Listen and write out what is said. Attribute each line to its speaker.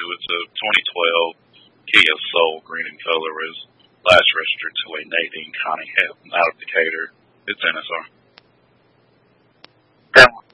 Speaker 1: It's a 2012 Kia Soul, green in color. Is last registered to a Nadine Connie out of Decatur. It's NSR.
Speaker 2: Okay.